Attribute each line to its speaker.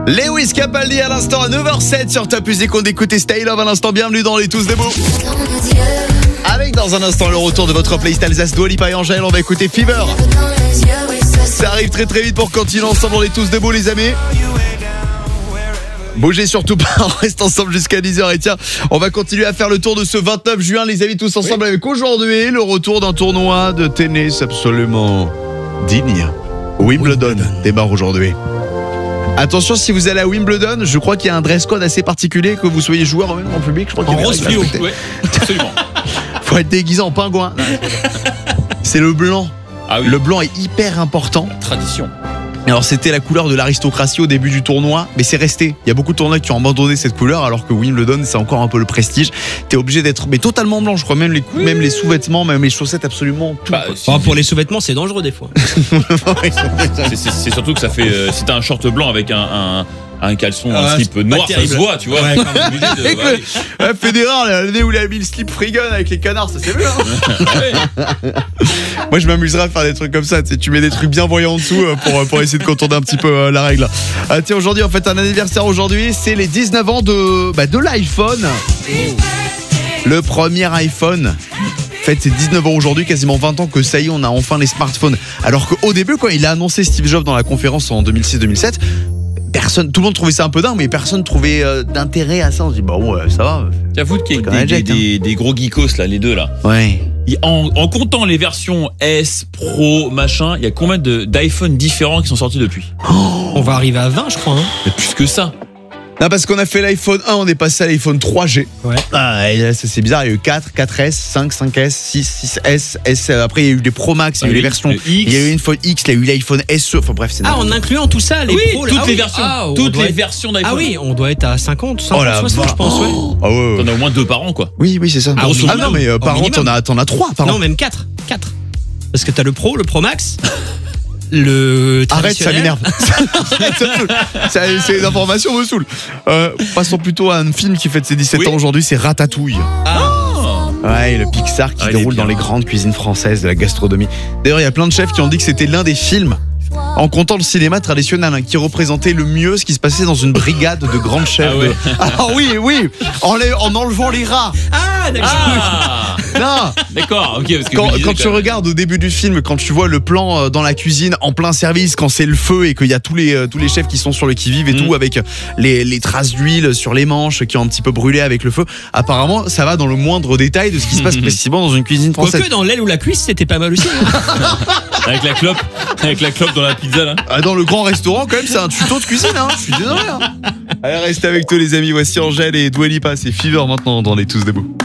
Speaker 1: Lewis Capaldi à l'instant à 9h07 sur Top Music. On écoute Stay Love à l'instant. Bienvenue dans les Tous Debout. Avec dans un instant le retour de votre playlist Alsace, Dua Lipa et Angèle. On va écouter Fever. Ça arrive très très vite pour continuer ensemble dans les Tous Debout, les amis. Bougez surtout pas, on reste ensemble jusqu'à 10h. Et tiens, on va continuer à faire le tour de ce 29 juin, les amis, tous ensemble avec aujourd'hui le retour d'un tournoi de tennis absolument digne. Wimbledon démarre aujourd'hui. Attention, si vous allez à Wimbledon, je crois qu'il y a un dress code assez particulier, que vous soyez joueur ou même en public. Je crois qu'il y a
Speaker 2: en rose fluo, ouais, absolument.
Speaker 1: Faut être déguisé en pingouin. C'est le blanc.
Speaker 2: Ah oui.
Speaker 1: Le blanc est hyper important.
Speaker 2: Tradition.
Speaker 1: Alors c'était la couleur de l'aristocratie au début du tournoi, mais c'est resté. Il y a beaucoup de tournois qui ont abandonné cette couleur, alors que Wimbledon c'est encore un peu le prestige. T'es obligé d'être totalement blanc, je crois, même les sous-vêtements, même les chaussettes, absolument tout.
Speaker 3: Pour les sous-vêtements, c'est dangereux des fois.
Speaker 2: C'est surtout que ça fait. Si t'as un short blanc avec un caleçon, un slip noir, ça se voit, tu vois.
Speaker 3: Ouais,
Speaker 1: Federer, l'année où il a mis le slip free gun avec les canards, ça c'est mieux. Moi je m'amuserais à faire des trucs comme ça. Tu mets des trucs bien voyants en dessous pour essayer de contourner un petit peu la règle. Tiens, aujourd'hui en fait un anniversaire aujourd'hui, c'est les 19 ans de l'iPhone. Le premier iPhone. En fait, c'est 19 ans aujourd'hui, quasiment 20 ans que ça y est, on a enfin les smartphones. Alors qu'au début, quand il a annoncé Steve Jobs dans la conférence en 2006-2007, tout le monde trouvait ça un peu dingue, mais personne trouvait d'intérêt à ça. On se dit, bon, ça va.
Speaker 2: J'avoue qu'il y a des gros geekos, là, les deux, là.
Speaker 1: Ouais.
Speaker 2: En comptant les versions S, Pro, machin, il y a combien d'iPhone différents qui sont sortis depuis?
Speaker 3: On va arriver à 20, je crois.
Speaker 2: Mais plus que ça.
Speaker 1: Non, parce qu'on a fait l'iPhone 1, on est passé à l'iPhone 3G.
Speaker 3: Ouais.
Speaker 1: Et là, c'est bizarre, il y a eu 4, 4S, 5, 5S, 6, 6S, S. Après, il y a eu des Pro Max, il y a eu les versions. Il y a eu l'iPhone X, il y a eu l'iPhone SE. Enfin bref, c'est
Speaker 3: en incluant tout ça, les Pro,
Speaker 2: toutes les versions. Toutes les versions d'iPhone.
Speaker 3: Ah oui, on doit être à 50, 60, je pense. Ouais.
Speaker 1: Ah ouais.
Speaker 2: T'en as au moins 2 par an, quoi.
Speaker 1: Oui, c'est ça.
Speaker 2: Ah
Speaker 1: non, mais par an, t'en as 3 par an.
Speaker 3: Non, même 4. Parce que t'as le Pro Max. Le
Speaker 1: arrête, ça m'énerve. Ces informations me saoulent. Passons plutôt à un film qui fête ses 17 ans aujourd'hui, c'est Ratatouille. Ouais, le Pixar qui déroule dans les grandes cuisines françaises de la gastronomie. D'ailleurs, il y a plein de chefs qui ont dit que c'était l'un des films, en comptant le cinéma traditionnel, qui représentait le mieux ce qui se passait dans une brigade de grands chefs. Ah oui, en enlevant les rats.
Speaker 3: Ah, d'accord.
Speaker 2: Non, d'accord, ok. Parce que
Speaker 1: quand tu regardes au début du film, quand tu vois le plan dans la cuisine en plein service, quand c'est le feu et qu'il y a tous les chefs qui sont sur le qui-vive et tout, avec les traces d'huile sur les manches qui ont un petit peu brûlé avec le feu, apparemment ça va dans le moindre détail de ce qui se passe précisément dans une cuisine française.
Speaker 3: Quoique dans l'aile ou la cuisse, c'était pas mal aussi.
Speaker 2: Avec la clope dans la pizza là.
Speaker 1: Dans le grand restaurant quand même, c'est un tuto de cuisine, je suis désolé. Allez, restez avec toi les amis, voici Angèle et Dua Lipa, c'est Fever maintenant dans les Tous Debout.